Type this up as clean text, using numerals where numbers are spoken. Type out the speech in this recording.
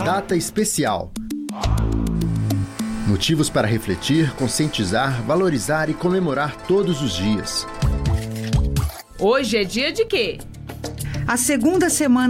Data especial. Motivos para refletir, conscientizar, valorizar e comemorar todos os dias. Hoje é dia de quê? A segunda semana